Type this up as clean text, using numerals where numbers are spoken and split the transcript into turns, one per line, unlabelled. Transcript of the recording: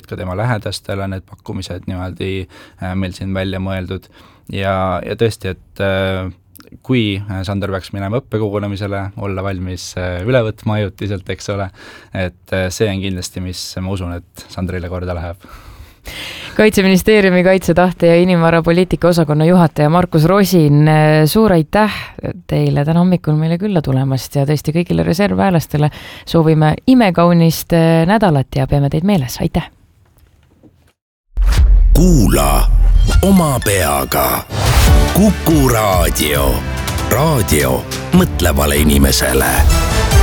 ka tema lähedastele need pakkumised niimoodi meil siin välja mõeldud ja tõesti, et kui Sander peaks minema õppekogunemisele, olla valmis üle võtma ajutiselt, eks ole, et see on kindlasti, mis ma usun, et Sandrile korda läheb.
Kaitseministeeriumi kaitsetahte ja inimvarapoliitika osakonna juhataja Markus Rosin, suur aitäh teile täna hommikul meile külla tulemast ja tõesti kõigile reservväelastele soovime imekaunist nädalat ja peame teid meeles, aitäh!
Kuula oma peaga Kuku Raadio. Raadio mõtlevale inimesele.